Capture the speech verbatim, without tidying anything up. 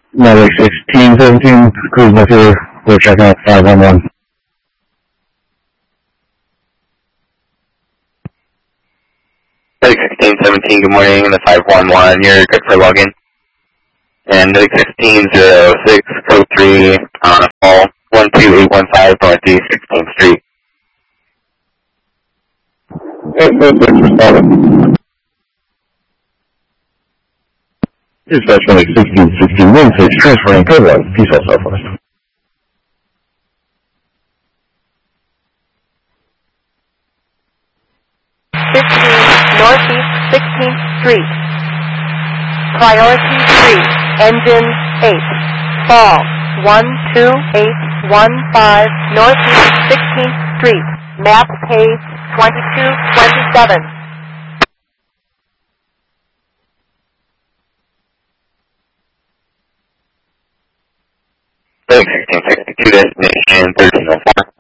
Medic sixteen seventeen, cruise here. We're checking out five one one. Medic sixteen seventeen, good morning, in the five one one, you're good for login. And Medic sixteen zero six, code three, on a call, one two eight one five Northeast sixteenth Street. Hey, thanks for calling. Dispatch Medic sixteen sixteen one six, transferring code one, peace out Southwest. fifteen Northeast sixteenth Street. Priority three, engine eight. Fall, one two eight one five Northeast sixteenth Street. Map page twenty-two twenty-seven. Medic sixteen sixty-two, destination thirteen oh four.